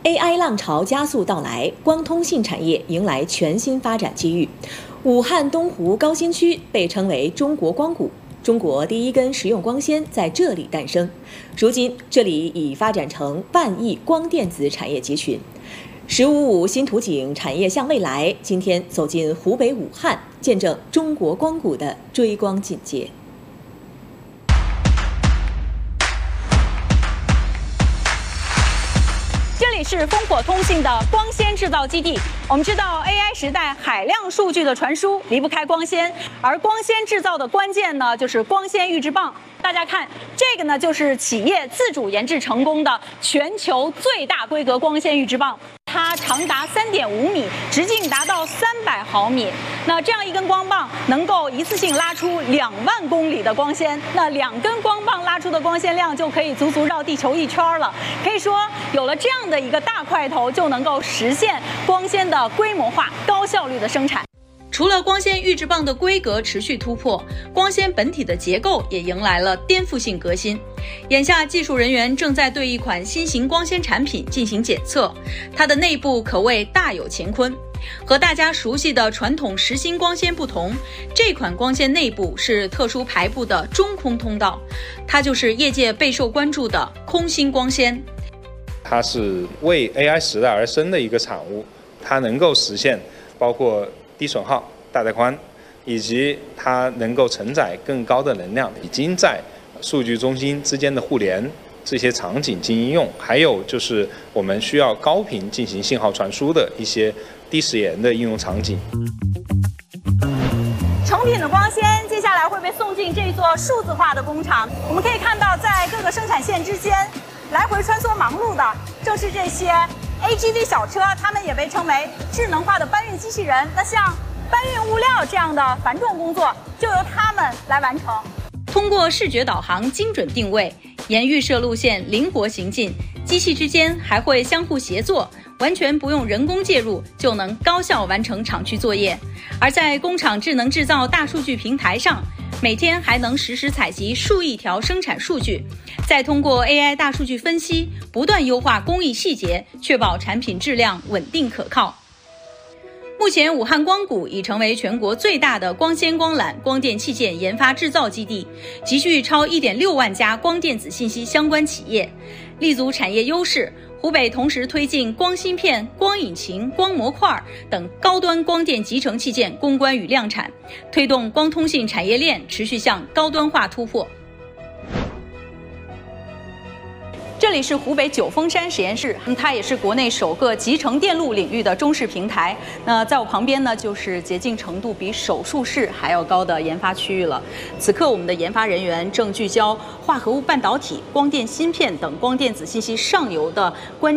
AI 浪潮加速到来，光通信产业迎来全新发展机遇。武汉东湖高新区被称为中国光谷，中国第一根实用光纤在这里诞生。如今，这里已发展成万亿光电子产业集群。“15+5”新图景产业向未来，今天走进湖北武汉，见证中国光谷的追光进阶。 这里是烽火通信的光纤制造基地。我们知道 AI 时代海量数据的传输离不开光纤，而光纤制造的关键呢，就是光纤预制棒。大家看，这个呢就是企业自主研制成功的全球最大规格光纤预制棒。它长达3.5米，直径达到300毫米。那这样一根光棒能够一次性拉出2万公里的光纤，那2根光棒拉出的光纤量就可以足足绕地球1圈了。可以说，有了这样的一个大块头，就能够实现光纤的规模化、高效率的生产。除了光纤预制棒的规格持续突破，光纤本体的结构也迎来了颠覆性革新。眼下，技术人员正在对一款新型光纤产品进行检测，它的内部可谓大有乾坤。和大家熟悉的传统实心光纤不同，这款光纤内部是特殊排布的中空通道，它就是业界备受关注的空心光纤。 它是为 AI 时代而生的一个产物，它能够实现包括低损耗、大带宽，以及它能够承载更高的能量，已经在数据中心之间的互联这些场景进行应用，还有就是我们需要高频进行信号传输的一些低时延的应用场景。 成品的光纤接下来会被送进这座数字化的工厂，我们可以看到，在各个生产线之间来回穿梭忙碌的正是这些 AGV 小车，它们也被称为智能化的搬运机器人。那像搬运物料这样的繁重工作，就由它们来完成。通过视觉导航精准定位，沿预设路线灵活行进，机器之间还会相互协作，完全不用人工介入就能高效完成厂区作业。而在工厂智能制造大数据平台上，每天还能实时采集数亿条生产数据，再通过 AI 大数据分析，不断优化工艺细节，确保产品质量稳定可靠。目前，武汉光谷已成为全国最大的光纤、光缆、光电器件研发制造基地，集聚超1.6万家光电子信息相关企业，立足产业优势。湖北同时推进光芯片、光引擎、光模块等高端光电集成器件攻关与量产，推动光通信产业链持续向高端化突破。这里是湖北九峰山实验室，它也是国内首个集成电路领域的中试平台。那在我旁边呢，就是洁净程度比手术室还要高的研发区域了。此刻，我们的研发人员正聚焦化合物半导体、光电芯片等光电子信息上游的关